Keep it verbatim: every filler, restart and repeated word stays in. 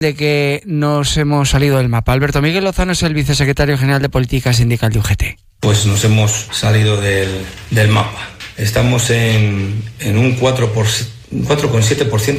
de que nos hemos salido del mapa. Alberto Miguel Lozano es el vicesecretario general de Política Sindical de U G T. Pues nos hemos salido del, del mapa. Estamos en, en un cuatro coma siete por ciento